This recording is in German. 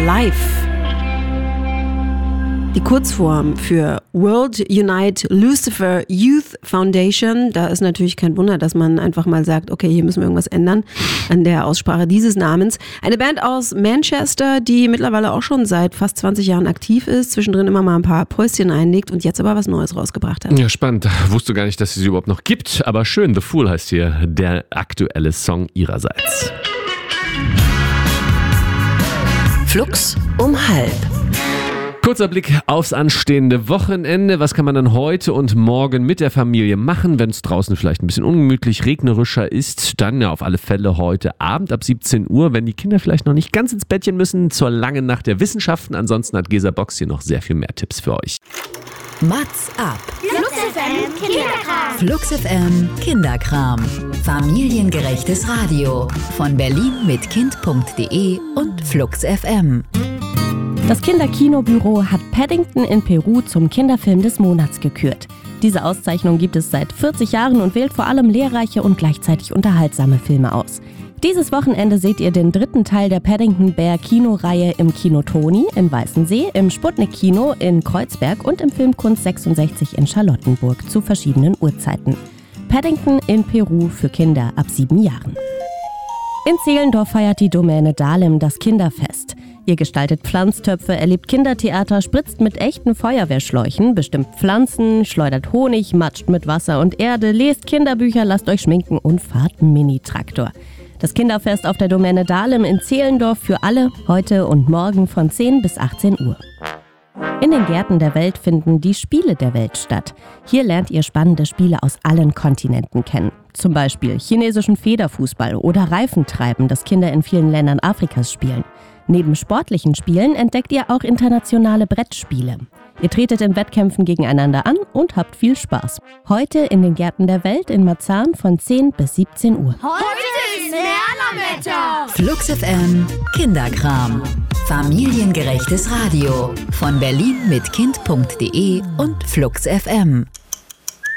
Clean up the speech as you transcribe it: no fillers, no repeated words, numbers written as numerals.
Alive. Die Kurzform für World Unite Lucifer Youth Foundation. Da ist natürlich kein Wunder, dass man einfach mal sagt, okay, hier müssen wir irgendwas ändern an der Aussprache dieses Namens. Eine Band aus Manchester, die mittlerweile auch schon seit fast 20 Jahren aktiv ist, zwischendrin immer mal ein paar Päuschen einlegt und jetzt aber was Neues rausgebracht hat. Ja, spannend. Wusste gar nicht, dass es sie überhaupt noch gibt, aber schön. The Fool heißt hier der aktuelle Song ihrerseits. Flux um 12:30. Kurzer Blick aufs anstehende Wochenende. Was kann man dann heute und morgen mit der Familie machen, wenn es draußen vielleicht ein bisschen ungemütlich, regnerischer ist? Dann ja auf alle Fälle heute Abend ab 17 Uhr, wenn die Kinder vielleicht noch nicht ganz ins Bettchen müssen, zur langen Nacht der Wissenschaften. Ansonsten hat Gesa Box hier noch sehr viel mehr Tipps für euch. Mats ab. Flux FM Kinderkram. Flux FM Kinderkram. Familiengerechtes Radio. Von Berlin mit Kind.de und Flux FM. Das Kinderkinobüro hat Paddington in Peru zum Kinderfilm des Monats gekürt. Diese Auszeichnung gibt es seit 40 Jahren und wählt vor allem lehrreiche und gleichzeitig unterhaltsame Filme aus. Dieses Wochenende seht ihr den 3. Teil der Paddington Bear Kinoreihe im Kino Toni in Weißensee, im Sputnik Kino in Kreuzberg und im Filmkunst 66 in Charlottenburg zu verschiedenen Uhrzeiten. Paddington in Peru für Kinder ab 7 Jahren. In Zehlendorf feiert die Domäne Dahlem das Kinderfest. Ihr gestaltet Pflanztöpfe, erlebt Kindertheater, spritzt mit echten Feuerwehrschläuchen, bestimmt Pflanzen, schleudert Honig, matscht mit Wasser und Erde, lest Kinderbücher, lasst euch schminken und fahrt einen Mini-Traktor. Das Kinderfest auf der Domäne Dahlem in Zehlendorf für alle, heute und morgen von 10 bis 18 Uhr. In den Gärten der Welt finden die Spiele der Welt statt. Hier lernt ihr spannende Spiele aus allen Kontinenten kennen. Zum Beispiel chinesischen Federfußball oder Reifentreiben, das Kinder in vielen Ländern Afrikas spielen. Neben sportlichen Spielen entdeckt ihr auch internationale Brettspiele. Ihr tretet in Wettkämpfen gegeneinander an und habt viel Spaß. Heute in den Gärten der Welt in Marzahn von 10 bis 17 Uhr. Heute ist Lernerwetter. Flux FM Kinderkram. Familiengerechtes Radio. Von Berlin mit Kind.de und Flux FM.